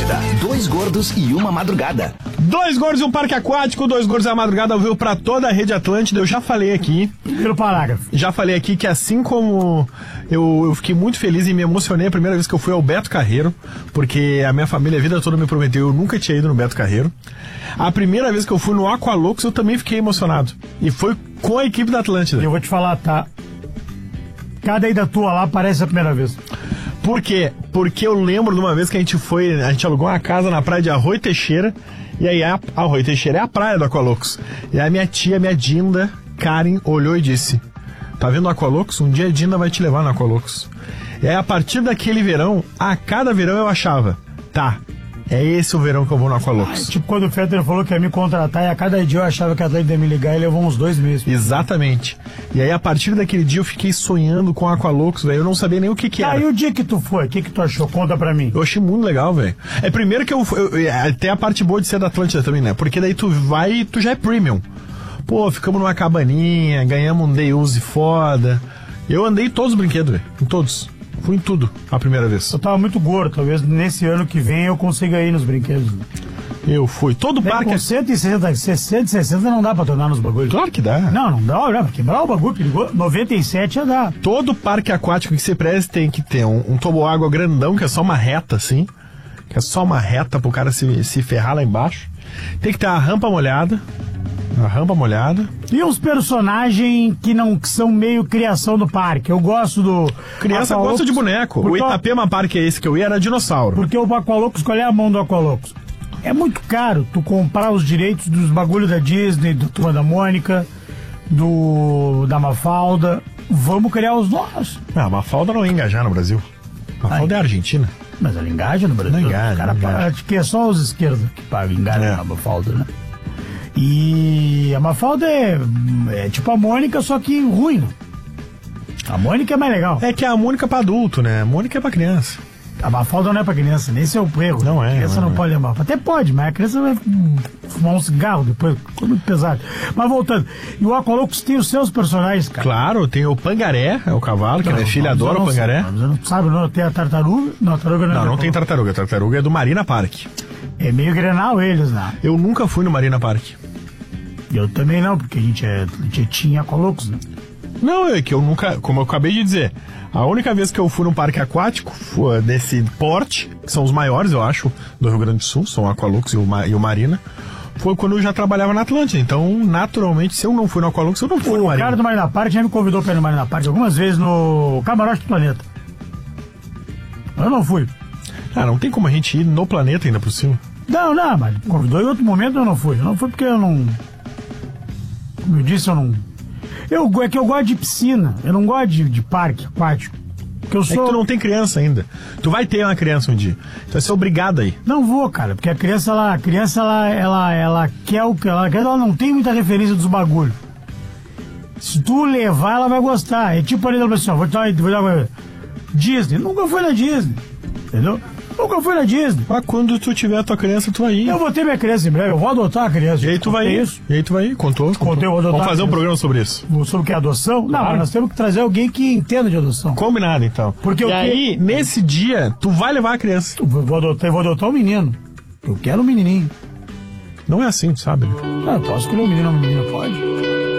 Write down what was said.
Atlântida. Dois gordos e uma madrugada. Dois gordos e um parque aquático, dois gordos e uma madrugada, ouviu pra toda a rede Atlântida. Eu já falei aqui. Primeiro parágrafo. Já falei aqui que assim como eu fiquei muito feliz e me emocionei a primeira vez que eu fui ao Beto Carreiro, porque a minha família a vida toda me prometeu, eu nunca tinha ido no Beto Carreiro. A primeira vez que eu fui no Aqualocos, eu também fiquei emocionado. E foi com a equipe da Atlântida. Eu vou te falar, tá? Cada ida tua lá parece a primeira vez. Por quê? Porque eu lembro de uma vez que a gente alugou uma casa na praia de Arroio Teixeira, e aí a Arroio Teixeira é a praia do Aqualocos. E aí minha tia, minha Dinda, Karen, olhou e disse: tá vendo o Aqualocos? Um dia a Dinda vai te levar no Aqualocos. E aí a partir daquele verão, a cada verão eu achava, tá, é esse o verão que eu vou no Aqualocos. Tipo quando o Fetter falou que ia me contratar e a cada dia eu achava que a Atlântida ia me ligar e levou uns 2 meses. Exatamente. E aí a partir daquele dia eu fiquei sonhando com o Aqualocos, velho. Eu não sabia nem o que era. Aí o dia que tu foi, o que tu achou? Conta pra mim. Eu achei muito legal, velho. É primeiro que tem a parte boa de ser da Atlântida também, né? Porque daí tu vai e tu já é premium. Pô, ficamos numa cabaninha, ganhamos um day use foda. Eu andei em todos os brinquedos, velho. Em todos. Fui em tudo a primeira vez. Eu tava muito gordo, talvez nesse ano que vem eu consiga ir nos brinquedos. Eu fui. Todo parque... Com 160 não dá pra tornar nos bagulhos. Claro que dá. Não dá, olha, quebrar o bagulho, perigoso. 97 já dá. Todo parque aquático que você preze tem que ter um toboágua grandão, que é só uma reta, assim. Que é só uma reta pro cara se ferrar lá embaixo. Tem que ter a rampa molhada. A rampa molhada. E uns personagens que são meio criação do parque. Eu gosto do... Criança gosta de boneco. O Itapema Parque é esse que eu ia, era dinossauro. Porque o Aqualocos, qual é a mão do Aqualocos? É muito caro tu comprar os direitos dos bagulhos da Disney, do Turma da Mônica, da Mafalda. Vamos criar os nossos. A Mafalda não ia engajar no Brasil. Mafalda é argentina. Mas ela engaja no Brasil. Não engaja. Acho que é só os esquerdos que pagam engaja na Mafalda, né? E a Mafalda é tipo a Mônica, só que ruim. A Mônica é mais legal. É que a Mônica é pra adulto, né? A Mônica é pra criança. A Mafalda não é pra criança, nesse é o erro. Não é. A criança não pode levar. Até pode, mas a criança vai fumar um cigarro depois, ficou muito pesado. Mas voltando, e o Aqualocos tem os seus personagens, cara. Claro, tem o Pangaré, é o cavalo, que a minha filha adora o Pangaré. Não sabe, não, tem a tartaruga. Não, a tartaruga não tem tartaruga. A tartaruga é do Marina Park. É meio Grenal eles, né? Eu nunca fui no Marina Park. Eu também não, porque a gente tinha Aqualocos, né? Não, é que eu nunca, como eu acabei de dizer, a única vez que eu fui num parque aquático, foi desse porte, que são os maiores, eu acho, do Rio Grande do Sul, são o Aqualocos e o Marina, foi quando eu já trabalhava na Atlântida. Então, naturalmente, se eu não fui no Aqualocos, eu não fui no Marina. O cara do Marina Park já me convidou pra ir no Marina Park algumas vezes no Camarote do Planeta. Eu não fui. Ah, não tem como a gente ir no planeta ainda por cima. Não, mas convidou em outro momento, eu não fui. Eu não fui porque eu não... Como eu disse, eu não... É que eu gosto de piscina, eu não gosto de parque aquático. Porque eu sou... É que tu não tem criança ainda. Tu vai ter uma criança um dia. Tu vai ser obrigado aí. Não vou, cara, porque a criança, ela quer o que ela quer, ela não tem muita referência dos bagulhos. Se tu levar, ela vai gostar. É tipo ali, assim, ó, vou dar uma... Disney, nunca foi na Disney, entendeu? Nunca foi na Disney. Mas quando tu tiver a tua criança, tu vai ir. Eu vou ter minha criança em breve, eu vou adotar a criança. E aí tu vai ir. Isso. E aí tu vai ir, contou. Vamos fazer um programa sobre isso. Sobre o que é adoção? Claro. Não, mas nós temos que trazer alguém que entenda de adoção. Combinado, então. Porque aí, nesse dia, tu vai levar a criança. Eu vou adotar um menino. Eu quero um menininho. Não é assim, tu sabe? Eu posso escolher um menino ou uma menina, pode.